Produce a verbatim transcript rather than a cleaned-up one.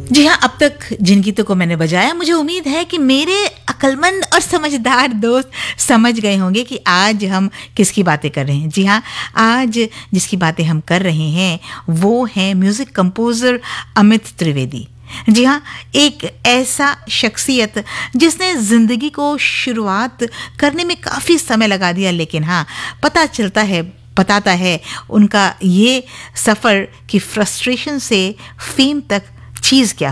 जी हाँ, अब तक जिन गीतों को मैंने बजाया, मुझे उम्मीद है कि मेरे अक्लमंद और समझदार दोस्त समझ गए होंगे कि आज हम किसकी बातें कर रहे हैं। जी हाँ, आज जिसकी बातें हम कर रहे हैं वो हैं म्यूज़िक कंपोज़र अमित त्रिवेदी। जी हाँ, एक ऐसा शख्सियत जिसने ज़िंदगी को शुरुआत करने में काफ़ी समय लगा दिया, लेकिन हाँ, पता चलता है बताता है उनका ये सफ़र कि फ्रस्ट्रेशन से फेम तक चीज़ क्या